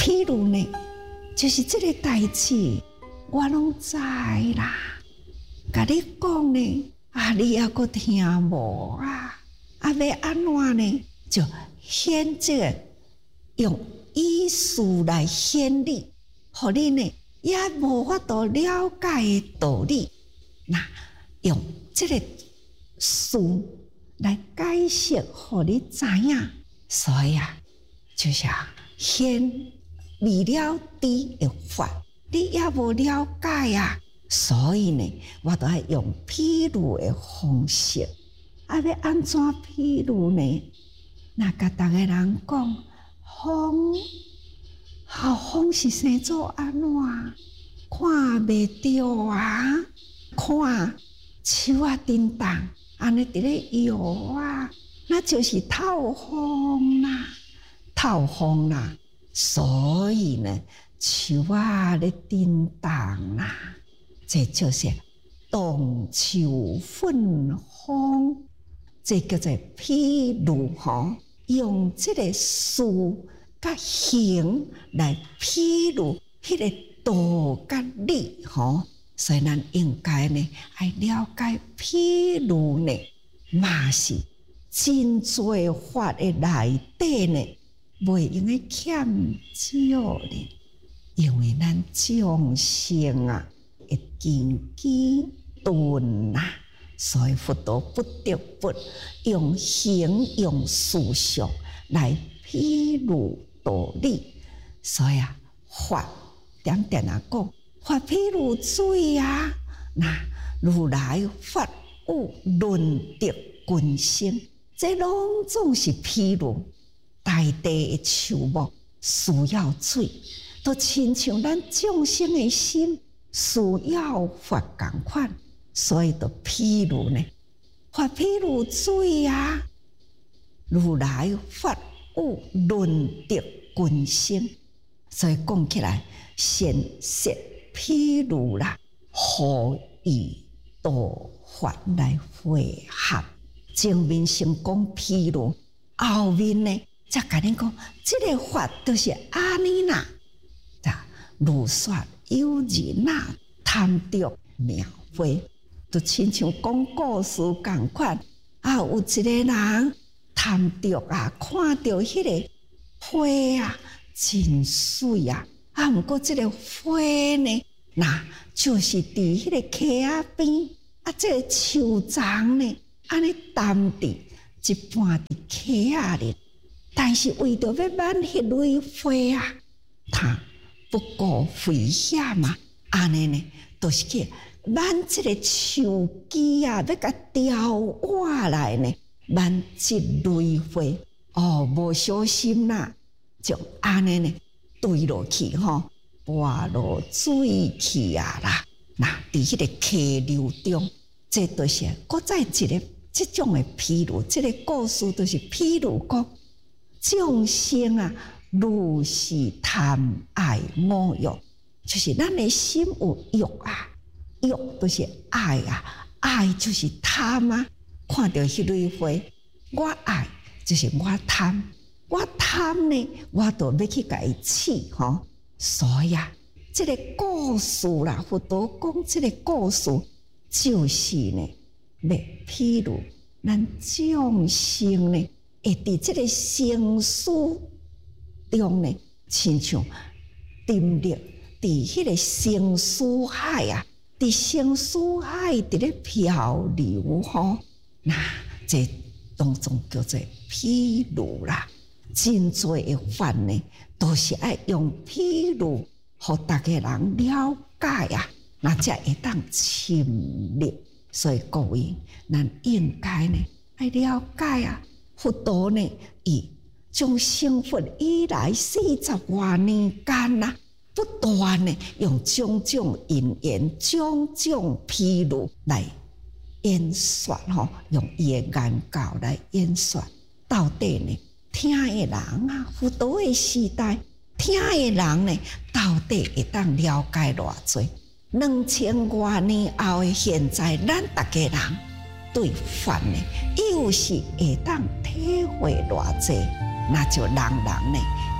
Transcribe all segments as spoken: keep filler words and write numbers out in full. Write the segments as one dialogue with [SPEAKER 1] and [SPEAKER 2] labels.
[SPEAKER 1] 譬如呢，就是这个代志，我拢知啦。甲你讲呢，啊，你也阁听无啊？啊，要安怎呢？就显这个用意思来显你，互你呢也无法度了解的道理。那用这个事来解释，互你知影。所以啊，就是显未了知的法，你也无了解啊。所以呢，我都要用譬如的方式。啊，要安怎譬如呢？那甲逐个人讲，风，好风是生做安怎？看袂着啊！看树啊震动，安尼伫咧摇啊，那就是透风啦，透风啦。所以呢，树啊咧震动啦，这就是动树分风。这叫做譬如吼，用这个事甲形来譬如迄个道甲理吼，所以咱应该呢爱了解譬如呢，嘛是真多法的内底呢，袂用个欠少哩，因为咱众生啊，会根基钝呐。所以佛陀不得不用形用事实来譬如道理。所以啊，法点点啊讲，法譬如水啊，那如来法有论德群生，这拢总是譬如大地的树木需要水，都亲像咱众生的心需要法同款。所以就譬如呢，法譬如水啊，如来法有论德群生，所以讲起来，先说譬如啦，何以道法来汇合？前面先讲譬如，后面呢才甲你讲，这个法就是安尼啦。如说有人啊，贪得妙花。就亲像讲故事同款啊，有一个人贪着啊，看到迄个花啊，真水啊！啊，毋过即个花呢，那就是伫迄个溪仔边啊，即、这个树丛呢，安尼淡伫一半伫溪仔里，但是为着要挽迄类花啊，他不顾危险嘛，安尼呢，都、就是去。挽这个树枝啊，要甲雕画来呢，挽一类花哦，无小心啦，就安尼呢坠落去吼，滑落水去啊啦。那伫迄个溪流中，这都是搁再一个这种的譬如，这个故事都是譬如讲，众生啊，如是贪爱五欲，就是咱的心有欲啊。欲就是爱啊，爱就是贪啊。看到迄类花，我爱就是我贪，我贪呢，我就要去甲伊饲吼。所以啊，这个故事啦，佛陀讲这个故事，就是呢，要譬如咱众生呢，会伫这个生死中呢，亲像沉溺伫迄个生死海啊。伫生死海伫咧漂流吼，那这当中叫做譬如啦。真多的法呢，都是爱用譬如，互大家人了解啊，那才会当深入。所以各位，咱应该呢爱了解啊，佛陀呢，伊从成佛以来四十多年间呐。不断呢，用种种因缘、种种譬如来演说吼，用伊的言教来演说。到底呢，听的人啊，佛陀的时代，听的人呢，到底会当了解偌济？两千多年后的现在，咱大家人对法呢，又是会当体会偌济？那就人人呢，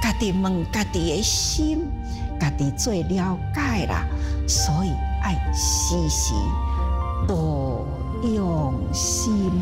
[SPEAKER 1] 家己问家己的心，家己最了解啦，所以爱时时多用心。